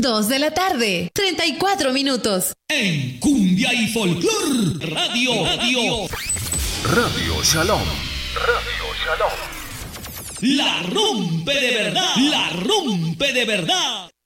2 de la tarde, 34 minutos. En Cumbia y Folclor, Radio Shalom. La rompe de verdad. La rompe de verdad.